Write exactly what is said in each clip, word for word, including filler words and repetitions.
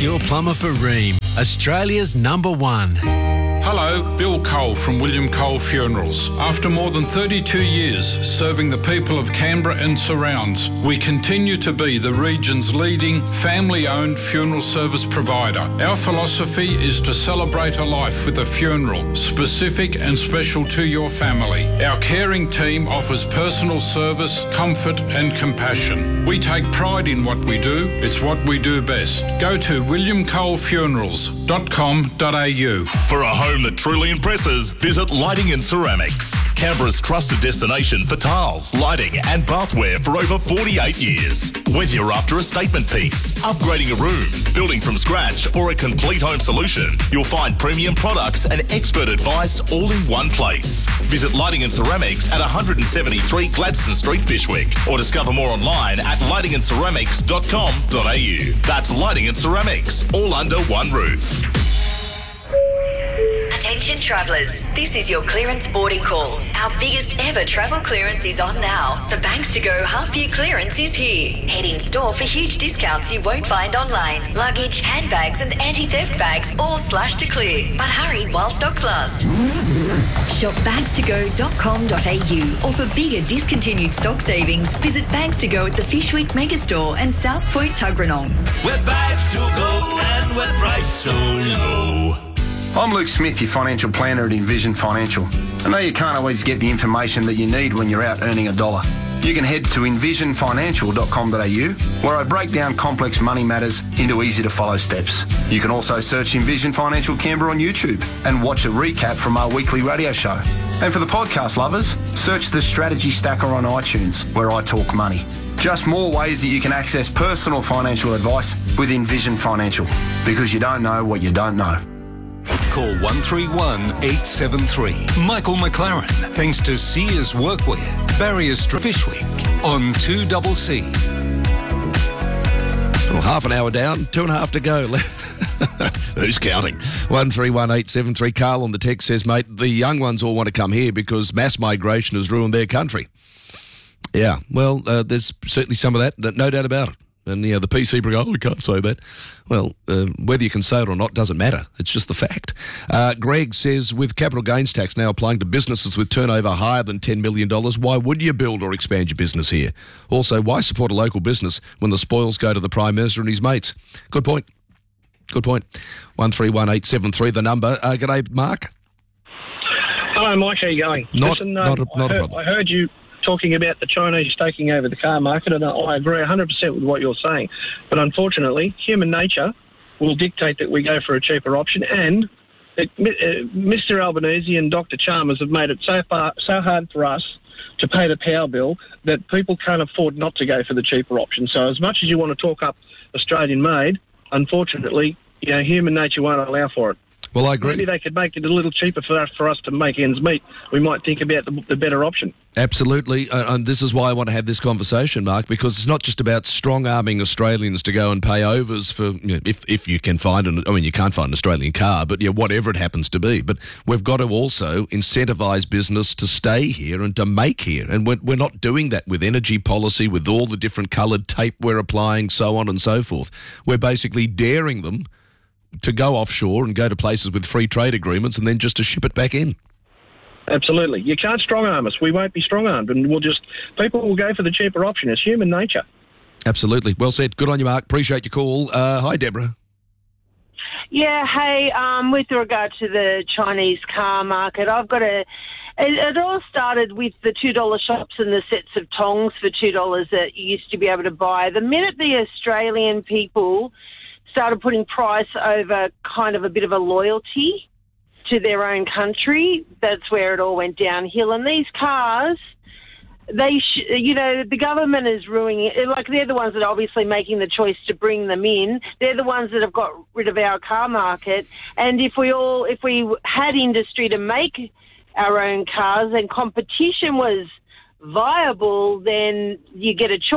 your plumber for Ream, Australia's number one. Hello, Bill Cole from William Cole Funerals. After more than thirty-two years serving the people of Canberra and surrounds, we continue to be the region's leading family-owned funeral service provider. Our philosophy is to celebrate a life with a funeral, specific and special to your family. Our caring team offers personal service, comfort and compassion. We take pride in what we do. It's what we do best. Go to william cole funerals dot com dot a u. For a home that truly impresses, visit Lighting and Ceramics, Canberra's trusted destination for tiles, lighting and bathware for over forty-eight years. Whether you're after a statement piece, upgrading a room, building from scratch or a complete home solution, you'll find premium products and expert advice all in one place. Visit Lighting and Ceramics at one seventy-three Gladstone Street, Fishwick, or discover more online at lighting and ceramics dot com dot a u. That's Lighting and Ceramics, all under one roof. Attention travellers, this is your clearance boarding call. Our biggest ever travel clearance is on now. The Banks to Go half year clearance is here. Head in store for huge discounts you won't find online. Luggage, handbags and anti-theft bags all slashed to clear. But hurry while stocks last. Shop bags to go dot com dot a u or for bigger discontinued stock savings, visit Bags to Go at the Fishwick Megastore and South Point Tuggeranong. Where bags to go and where price so low. I'm Luke Smith, your financial planner at Envision Financial. I know you can't always get the information that you need when you're out earning a dollar. You can head to envision financial dot com dot a u, where I break down complex money matters into easy-to-follow steps. You can also search Envision Financial Canberra on YouTube and watch a recap from our weekly radio show. And for the podcast lovers, search the Strategy Stacker on iTunes, where I talk money. Just more ways that you can access personal financial advice with Envision Financial, because you don't know what you don't know. Call one three one eight seven three. Michael McLaren, thanks to Sears Workwear, Barrier Street, Fishwick, on two C C. Well, half an hour down, two and a half to go. Who's counting? one three one eight seven three. Carl on the text says, mate, the young ones all want to come here because mass migration has ruined their country. Yeah, well, uh, there's certainly some of that, that, no doubt about it. And, you know, the P C bring, oh, we can't say that. Well, uh, whether you can say it or not doesn't matter. It's just the fact. Uh, Greg says, with capital gains tax now applying to businesses with turnover higher than ten million dollars, why would you build or expand your business here? Also, why support a local business when the spoils go to the Prime Minister and his mates? Good point. Good point. one three one eight seven three, the number. Uh, g'day, Mark. Hello, Mike. How are you going? Not, Listen, um, not, a, not I, heard, a problem. I heard you talking about the Chinese taking over the car market, and I agree one hundred percent with what you're saying. But unfortunately, human nature will dictate that we go for a cheaper option, and it, uh, Mister Albanese and Doctor Chalmers have made it so far, so hard for us to pay the power bill that people can't afford not to go for the cheaper option. So as much as you want to talk up Australian-made, unfortunately, you know, human nature won't allow for it. Well, I agree. Maybe they could make it a little cheaper for us, for us to make ends meet. We might think about the, the better option. Absolutely. Uh, and this is why I want to have this conversation, Mark, because it's not just about strong-arming Australians to go and pay overs for, you know, if if you can find, an, I mean, you can't find an Australian car, but yeah, whatever it happens to be. But we've got to also incentivise business to stay here and to make here. And we're, we're not doing that with energy policy, with all the different coloured tape we're applying, so on and so forth. We're basically daring them to go offshore and go to places with free trade agreements and then just to ship it back in. Absolutely. You can't strong-arm us. We won't be strong-armed, and we'll just, people will go for the cheaper option. It's human nature. Absolutely. Well said. Good on you, Mark. Appreciate your call. Uh, hi, Deborah. Yeah, hey, um, with regard to the Chinese car market, I've got a... It, it all started with the two dollar shops and the sets of tongs for two dollars that you used to be able to buy. The minute the Australian people started putting price over kind of a bit of a loyalty to their own country, that's where it all went downhill. And these cars, they, sh- you know, the government is ruining it. Like, they're the ones that are obviously making the choice to bring them in. They're the ones that have got rid of our car market. And if we all, if we had industry to make our own cars and competition was viable, then you get a choice.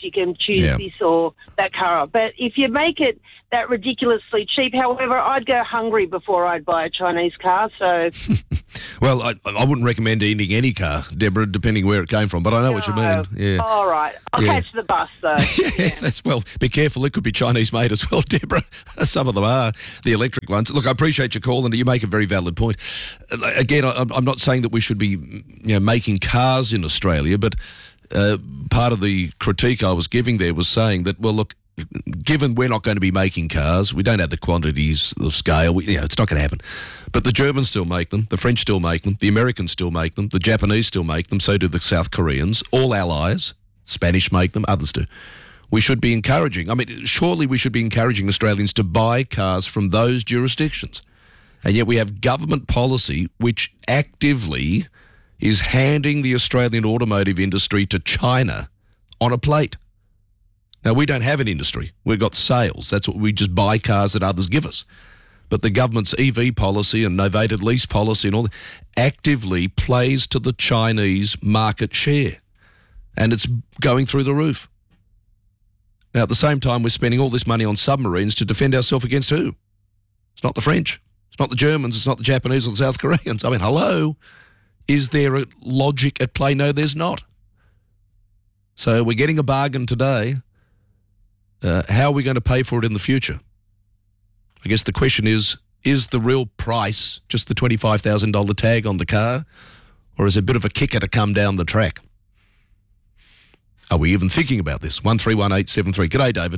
you can choose Yeah. this or that car. But if you make it that ridiculously cheap, however, I'd go hungry before I'd buy a Chinese car. So, Well, I, I wouldn't recommend eating any car, Deborah, depending where it came from, but I know what you mean. Yeah. all right. I'll Yeah. catch the bus, though. Yeah, that's, well, be careful. It could be Chinese made as well, Deborah. Some of them are, the electric ones. Look, I appreciate your call, and you make a very valid point. Uh, Again, I, I'm not saying that we should be, you know, making cars in Australia, but uh, part of the critique I was giving there was saying that, well, look, given we're not going to be making cars, we don't have the quantities of scale, we, you know, it's not going to happen. But the Germans still make them, the French still make them, the Americans still make them, the Japanese still make them, so do the South Koreans, all allies. Spanish make them, others do. We should be encouraging, I mean, surely we should be encouraging Australians to buy cars from those jurisdictions. And yet we have government policy which actively is handing the Australian automotive industry to China on a plate. Now, we don't have an industry. We've got sales. That's what we just buy cars that others give us. But the government's E V policy and novated lease policy and all that actively plays to the Chinese market share. And it's going through the roof. Now, at the same time, we're spending all this money on submarines to defend ourselves against who? It's not the French. It's not the Germans. It's not the Japanese or the South Koreans. I mean, hello? Is there a logic at play? No, there's not. So we're getting a bargain today. Uh, how are we going to pay for it in the future? I guess the question is, is the real price just the twenty-five thousand dollars tag on the car, or is it a bit of a kicker to come down the track? Are we even thinking about this? one three one eight seven three. G'day, David.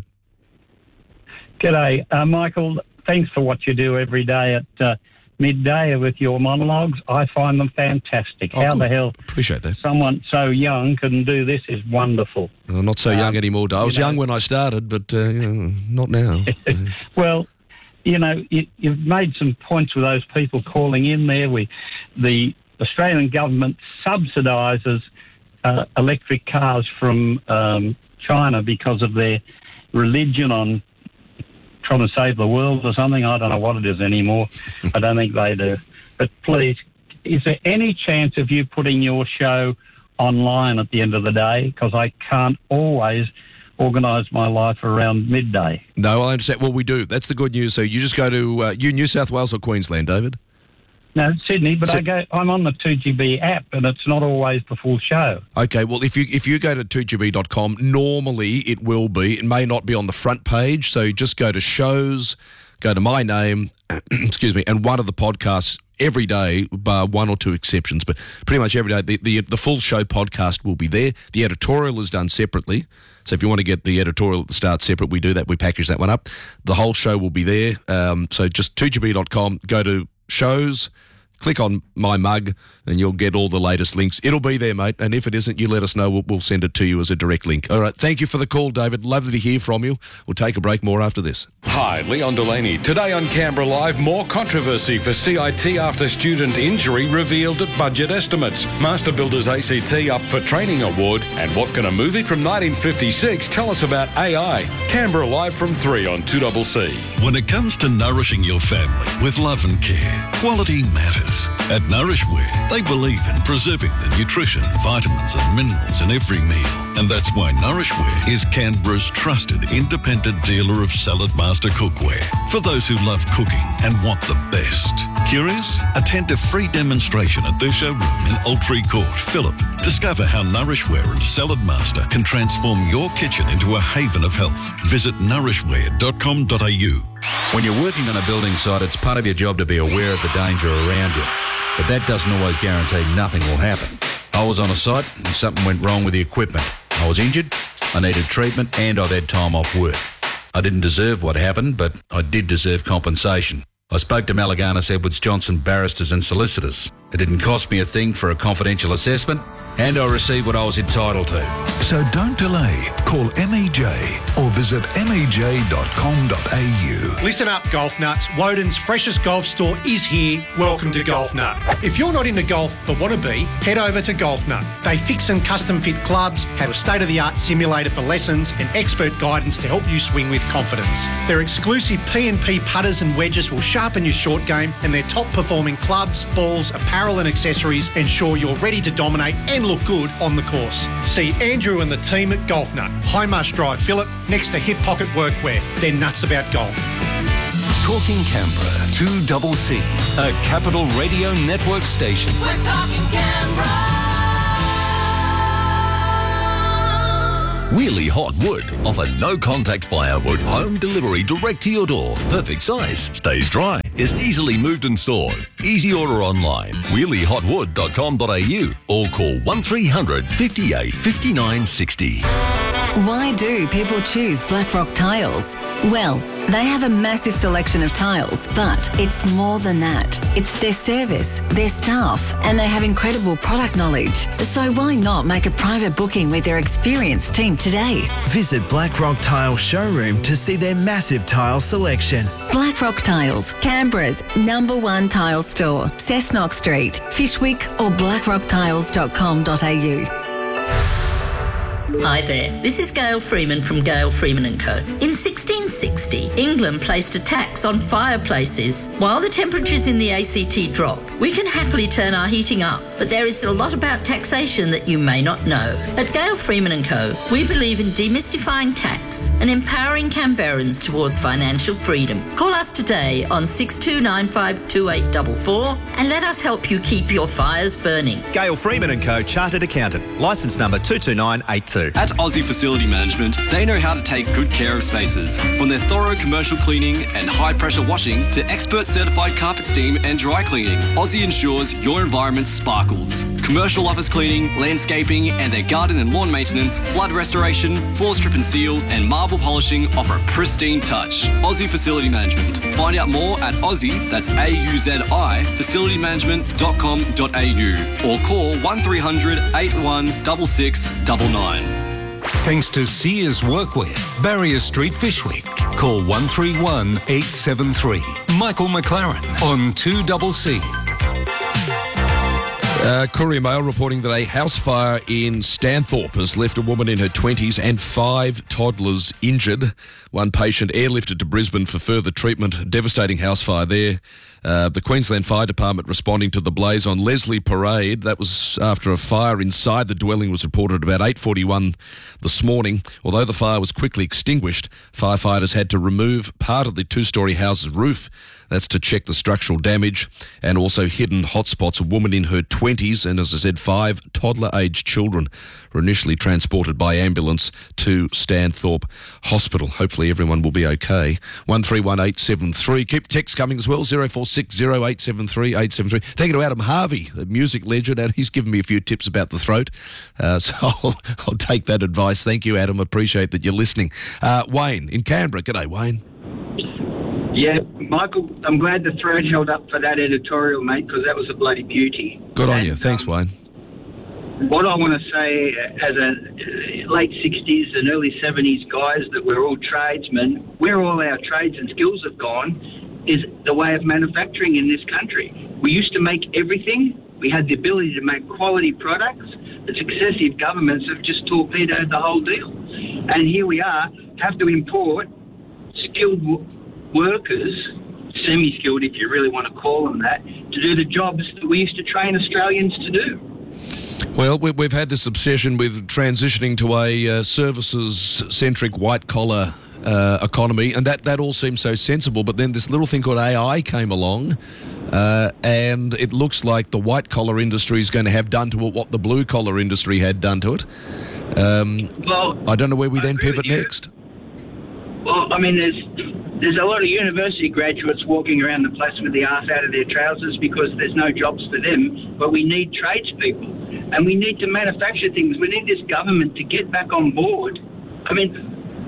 G'day, uh, Michael. Thanks for what you do every day at uh, midday with your monologues. I find them fantastic. Oh, How good. the hell Appreciate that. someone so young can do this is wonderful. I'm not so young Um, anymore. I was you know- young when I started, but uh, you know, not now. Well, you know, you, you've made some points with those people calling in there. We, the Australian government subsidises uh, electric cars from um, China because of their religion on trying to save the world or something. I don't know what it is anymore. I don't think they do. But please, is there any chance of you putting your show online at the end of the day? Because I can't always organise my life around midday. No, I understand. Well, we do. That's the good news. So you just go to, uh, you New South Wales or Queensland, David? No, Sydney, but So- I go. I'm on the two G B app, and it's not always the full show. Okay, well, if you if you go to two G B dot com, normally it will be. It may not be on the front page, so just go to shows, go to my name, excuse me, and one of the podcasts every day, bar one or two exceptions, but pretty much every day, the, the, the full show podcast will be there. The editorial is done separately, so if you want to get the editorial at the start separate, we do that. We package that one up. The whole show will be there, um, so just two G B dot com, go to shows, click on my mug and you'll get all the latest links. It'll be there, mate. And if it isn't, you let us know. We'll, we'll send it to you as a direct link. All right. Thank you for the call, David. Lovely to hear from you. We'll take a break. More after this. Hi, Leon Delaney. Today on Canberra Live, more controversy for C I T after student injury revealed at budget estimates. Master Builders A C T up for training award. And what can a movie from nineteen fifty-six tell us about A I? Canberra Live from three on two C C. When it comes to nourishing your family with love and care, quality matters. At Nourishware, they believe in preserving the nutrition, vitamins and minerals in every meal. And that's why Nourishware is Canberra's trusted independent dealer of Salad Master cookware. For those who love cooking and want the best. Curious? Attend a free demonstration at their showroom in Altree Court, Phillip. Discover how Nourishware and Salad Master can transform your kitchen into a haven of health. Visit nourishware dot com dot a u. When you're working on a building site, it's part of your job to be aware of the danger around you. But that doesn't always guarantee nothing will happen. I was on a site and something went wrong with the equipment. I was injured, I needed treatment, and I'd had time off work. I didn't deserve what happened, but I did deserve compensation. I spoke to Malaganas Edwards Johnson barristers and solicitors. It didn't cost me a thing for a confidential assessment, and I received what I was entitled to. So don't delay. Call M E J or visit m e j dot com dot a u. Listen up, golf nuts. Woden's freshest golf store is here. Welcome to Golf Nut. If you're not into golf but want to be, head over to Golf Nut. They fix and custom fit clubs, have a state-of-the-art simulator for lessons, and expert guidance to help you swing with confidence. Their exclusive P and P putters and wedges will sharpen your short game, and their top-performing clubs, balls, apparel and accessories ensure you're ready to dominate and look good on the course. See Andrew and the team at Golf Nut, Highmarsh Drive, Phillip, next to Hip Pocket Workwear. They're nuts about golf. Talking Canberra, two double C, a Capital Radio Network station. We're talking Canberra. Wheelie Hot Wood offer no-contact firewood home delivery direct to your door. Perfect size, stays dry, is easily moved and stored. Easy order online, wheelie hot wood dot com dot a u or call one three hundred, fifty-eight, fifty-nine, sixty. Why do people choose Blackrock Tiles? Well, they have a massive selection of tiles, but it's more than that. It's their service, their staff, and they have incredible product knowledge. So why not make a private booking with their experienced team today? Visit Blackrock Tile Showroom to see their massive tile selection. Blackrock Tiles, Canberra's number one tile store. Cessnock Street, Fishwick or blackrock tiles dot com dot a u. Hi there, this is Gail Freeman from Gail Freeman and Co. In sixteen sixty, England placed a tax on fireplaces. While the temperatures in the A C T drop, we can happily turn our heating up, but there is a lot about taxation that you may not know. At Gail Freeman and Co, we believe in demystifying tax and empowering Canberrans towards financial freedom. Call us today on six two nine five two eight four four and let us help you keep your fires burning. Gail Freeman and Co, Chartered Accountant, licence number two two nine eight two. At Aussie Facility Management, they know how to take good care of spaces. From their thorough commercial cleaning and high-pressure washing to expert certified carpet steam and dry cleaning, Aussie ensures your environment sparkles. Commercial office cleaning, landscaping, and their garden and lawn maintenance, flood restoration, floor strip and seal, and marble polishing offer a pristine touch. Aussie Facility Management. Find out more at Aussie, that's A U Z I, facility management dot com dot a u or call one three hundred, eight one six six nine nine. Thanks to Sears Workwear, Barrier Street, Fishwick. Call one three one, eight seven three. Michael McLaren on two double C. Uh, Courier Mail reporting that a house fire in Stanthorpe has left a woman in her twenties and five toddlers injured. One patient airlifted to Brisbane for further treatment. Devastating house fire there. Uh, the Queensland Fire Department responding to the blaze on Leslie Parade. That was after a fire inside the dwelling was reported about eight forty-one this morning. Although the fire was quickly extinguished, firefighters had to remove part of the two-storey house's roof. That's to check the structural damage and also hidden hotspots. A woman in her twenties and, as I said, five toddler-aged children were initially transported by ambulance to Stanthorpe Hospital. Hopefully everyone will be okay. one three one eight seven three. Keep text coming as well, zero four six zero eight seven three eight seven three. Thank you to Adam Harvey, the music legend, and he's given me a few tips about the throat. Uh, so I'll, I'll take that advice. Thank you, Adam. Appreciate that you're listening. Uh, Wayne in Canberra. G'day, Wayne. Yeah, Michael, I'm glad the throat held up for that editorial, mate, because that was a bloody beauty. Good on and, you. Thanks, um, Wayne. What I want to say, as a late sixties and early seventies guys that we're all tradesmen, where all our trades and skills have gone is the way of manufacturing in this country. We used to make everything. We had the ability to make quality products. The successive governments have just torpedoed the whole deal. And here we are, have to import skilled workers, semi-skilled if you really want to call them that, to do the jobs that we used to train Australians to do. Well, we've had this obsession with transitioning to a uh, services-centric white-collar uh, economy, and that, that all seems so sensible, but then this little thing called A I came along, uh, and it looks like the white-collar industry is going to have done to it what the blue-collar industry had done to it. Um, well, I don't know where we then pivot next. Well, I mean, there's there's a lot of university graduates walking around the place with the arse out of their trousers because there's no jobs for them, but we need tradespeople, and we need to manufacture things. We need this government to get back on board. I mean,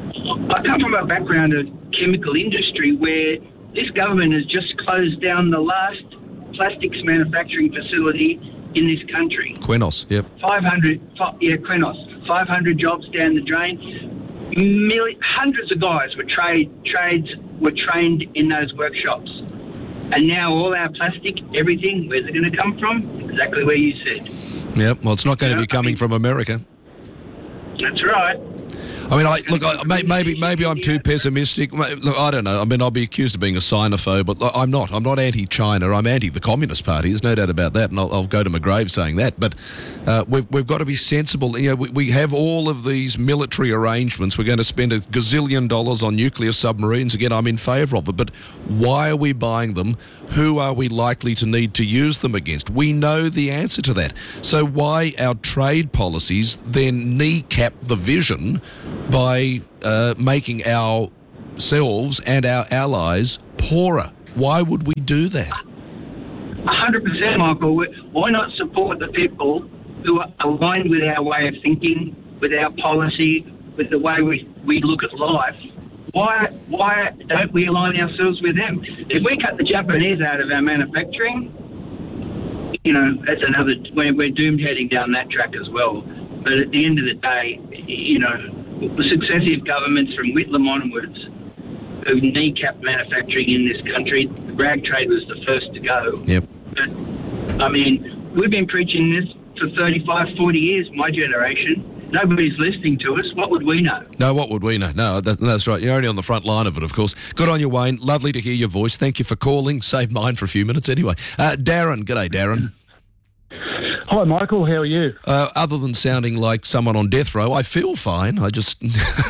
I come from a background of chemical industry where this government has just closed down the last plastics manufacturing facility in this country. Qenos, yep. five hundred, yeah, Qenos, five hundred jobs down the drain. Million, hundreds of guys were trade trades were trained in those workshops, and now all our plastic, everything, where's it going to come from? Exactly where you said. Yep. Well, it's not going to be coming from America. That's right. I mean, I, look, I, may, maybe maybe I'm too pessimistic. Look, I don't know. I mean, I'll be accused of being a Sinophobe, but look, I'm not. I'm not anti-China. I'm anti the Communist Party. There's no doubt about that, and I'll, I'll go to my grave saying that. But uh, we've, we've got to be sensible. You know, we, we have all of these military arrangements. We're going to spend a gazillion dollars on nuclear submarines. Again, I'm in favour of it. But why are we buying them? Who are we likely to need to use them against? We know the answer to that. So why our trade policies then kneecap the vision by uh, making ourselves and our allies poorer? Why would we do that? one hundred percent, Michael. Why not support the people who are aligned with our way of thinking, with our policy, with the way we, we look at life? Why why don't we align ourselves with them? If we cut the Japanese out of our manufacturing, you know, that's another, we're, we're doomed heading down that track as well. But at the end of the day, you know, the successive governments from Whitlam onwards who kneecapped manufacturing in this country, the rag trade was the first to go. Yep. But, I mean, we've been preaching this for thirty-five, forty years, my generation. Nobody's listening to us. What would we know? No, what would we know? No, that, that's right. You're only on the front line of it, of course. Good on you, Wayne. Lovely to hear your voice. Thank you for calling. Saved mine for a few minutes anyway. Uh, Darren. G'day, Darren. Hi, Michael. How are you? Uh, other than sounding like someone on death row, I feel fine. I just,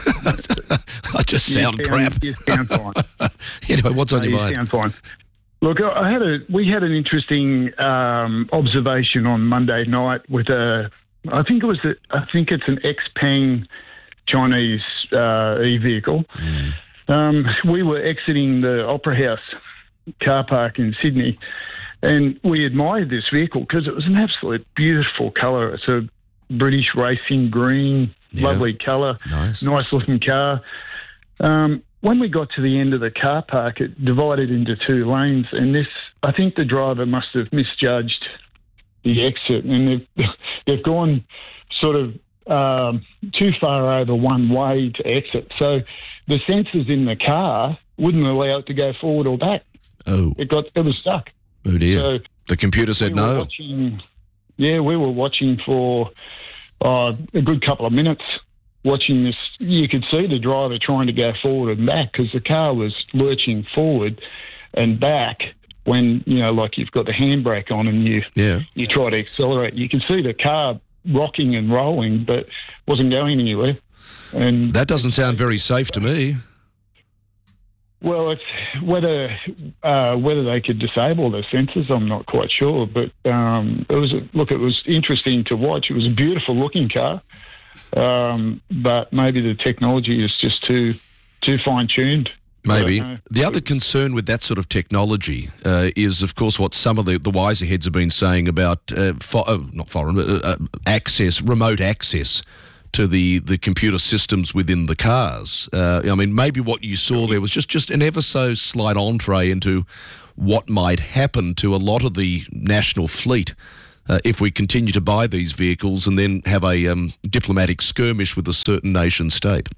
I just sound, you sound crap. You sound fine. Anyway, what's on no, your you mind? Sound fine. Look, I had a we had an interesting um, observation on Monday night with a. I think it was a, I think it's an Xpeng Chinese uh, e-vehicle. Mm. Um, we were exiting the Opera House car park in Sydney, and we admired this vehicle because it was an absolute beautiful colour. It's a British racing green, yeah. Lovely colour, nice, nice looking car. Um, when we got to the end of the car park, it divided into two lanes, and this, I think the driver must have misjudged the exit, and they've, they've gone sort of um, too far over one way to exit. So the sensors in the car wouldn't allow it to go forward or back. Oh. It got it was stuck. Oh, dear. So the computer said we were no? Watching, yeah, we were watching for uh, a good couple of minutes, watching this. You could see the driver trying to go forward and back because the car was lurching forward and back when, you know, like you've got the handbrake on and you yeah. you try to accelerate. You can see the car rocking and rolling, but wasn't going anywhere. And that doesn't sound very safe to me. Well, it's whether uh, whether they could disable the sensors, I'm not quite sure. But um, it was a, look, it was interesting to watch. It was a beautiful looking car, um, but maybe the technology is just too too fine tuned. Maybe. The other concern with that sort of technology uh, is, of course, what some of the, the wiser heads have been saying about, uh, fo- uh, not foreign, but uh, access, remote access to the, the computer systems within the cars. Uh, I mean, maybe what you saw there was just, just an ever so slight entree into what might happen to a lot of the national fleet uh, if we continue to buy these vehicles and then have a um, diplomatic skirmish with a certain nation state.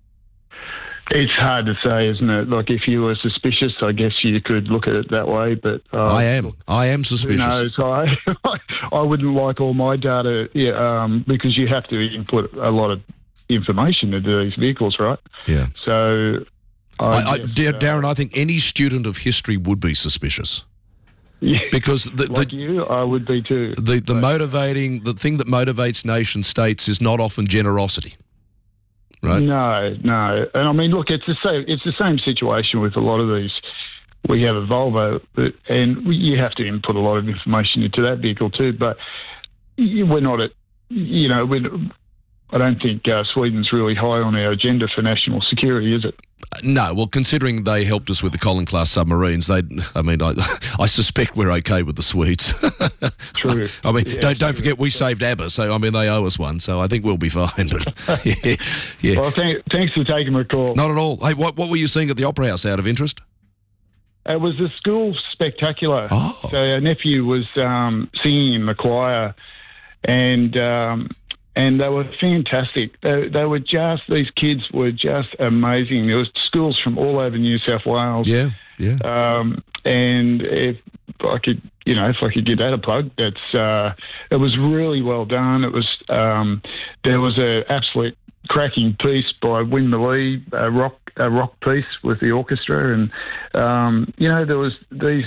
It's hard to say, isn't it? Like, if you were suspicious, I guess you could look at it that way. But uh, I am. I am suspicious. Who knows? I, I wouldn't like all my data, yeah, um, because you have to input a lot of information into these vehicles, right? Yeah. So, I, I, I, guess, Darren, uh, I think any student of history would be suspicious. Yeah, because the, like the, you, I would be too. The the motivating, the thing that motivates nation states is not often generosity. Right. No, no, and I mean, look, it's the same. It's the same situation with a lot of these. We have a Volvo, but, and you have to input a lot of information into that vehicle too. But we're not at, you know, we're, I don't think uh, Sweden's really high on our agenda for national security, is it? No, well, considering they helped us with the Collin class submarines, they, I mean, I, I suspect we're okay with the Swedes. True. I mean, Yeah, don't don't true. forget we saved ABBA, so I mean they owe us one, so I think we'll be fine. But yeah, yeah. Well, thank, thanks for taking my call. Not at all. Hey, what what were you seeing at the Opera House? Out of interest? It was a school spectacular. Oh. So our nephew was um, singing in the choir, and um, and they were fantastic. They, they were just, these kids were just amazing. There was schools from all over New South Wales. Yeah, yeah. Um, and if I could, you know, if I could give that a plug, that's uh, it was really well done. It was um, there was an absolute cracking piece by Win Malee, a rock a rock piece with the orchestra, and um, you know there was these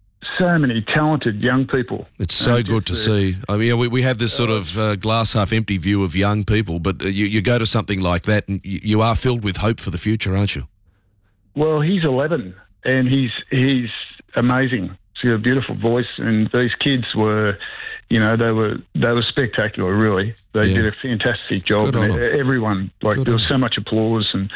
so many talented young people. It's so good to see. I mean, we, we have this sort of uh, glass half empty view of young people, but uh, you, you go to something like that and you, you are filled with hope for the future, aren't you? Well, he's eleven and he's he's amazing. He's got a beautiful voice, and these kids were, you know, they were they were spectacular. Really, they Yeah. did a fantastic job. Good on And them. everyone, like, Good there on was so much applause and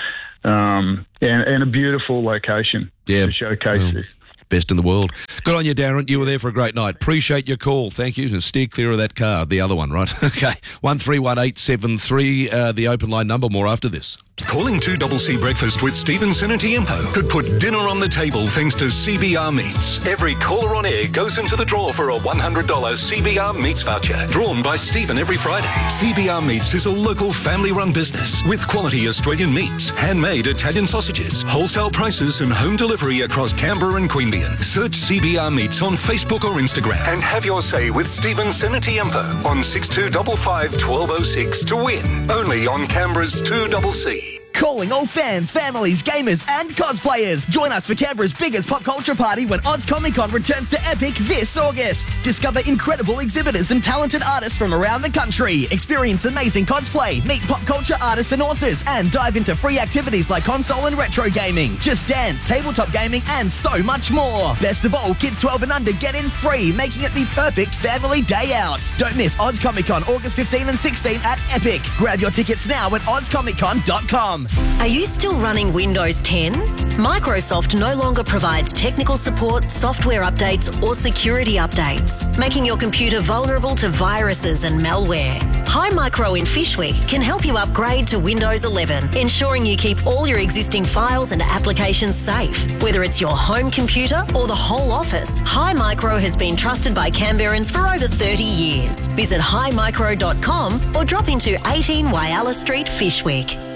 um, and, and a beautiful location Yeah. to showcase Well, this. Best in the world. Good on you, Darren. You were there for a great night. Appreciate your call. Thank you. And steer clear of that car, the other one, right? Okay. one three one eight seven three, uh, the open line number. More after this. Calling two C C Breakfast with Stephen Senatiempo could put dinner on the table thanks to C B R Meats. Every caller on air goes into the draw for a one hundred dollars C B R Meats voucher, drawn by Stephen every Friday. C B R Meats is a local family-run business with quality Australian meats, handmade Italian sausages, wholesale prices and home delivery across Canberra and Queanbeyan. Search C B R Meats on Facebook or Instagram and have your say with Stephen Senatiempo on six two five five, one two zero six to win. Only on Canberra's two C C. Calling all fans, families, gamers and cosplayers. Join us for Canberra's biggest pop culture party when Oz Comic Con returns to Epic this August. Discover incredible exhibitors and talented artists from around the country. Experience amazing cosplay, meet pop culture artists and authors, and dive into free activities like console and retro gaming, Just Dance, tabletop gaming and so much more. Best of all, kids twelve and under get in free, making it the perfect family day out. Don't miss Oz Comic Con August fifteenth and sixteenth at Epic. Grab your tickets now at oz comic con dot com. Are you still running Windows ten? Microsoft no longer provides technical support, software updates, or security updates, making your computer vulnerable to viruses and malware. Hi Micro in Fishwick can help you upgrade to Windows eleven, ensuring you keep all your existing files and applications safe. Whether it's your home computer or the whole office, Hi Micro has been trusted by Canberrans for over thirty years. Visit hi micro dot com or drop into eighteen Whyalla Street, Fishwick.